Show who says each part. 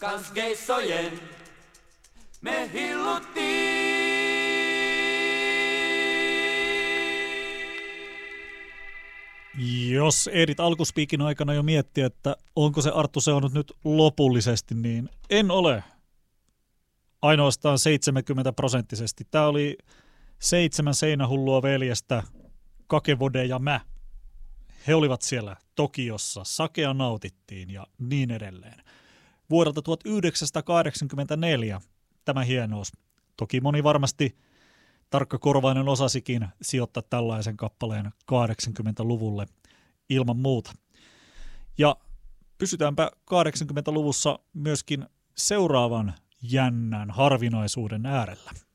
Speaker 1: Kans geissojen me hilluttiin.
Speaker 2: Jos ehdit alkuspiikin aikana jo miettiä, että onko se Arttu seonnut nyt lopullisesti, niin en ole. Ainoastaan 70%. Tämä oli 7 seinähullua veljestä, Kakevode ja mä. He olivat siellä Tokiossa, sakea nautittiin ja niin edelleen. Vuodelta 1984 tämä hienous. Toki moni varmasti tarkkakorvainen osasikin sijoittaa tällaisen kappaleen 80-luvulle ilman muuta. Ja pysytäänpä 80-luvussa myöskin seuraavan jännän harvinaisuuden äärellä.